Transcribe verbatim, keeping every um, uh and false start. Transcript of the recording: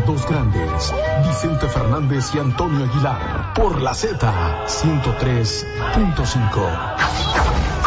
a dos grandes, Vicente Fernández y Antonio Aguilar, por la Z ciento tres punto cinco.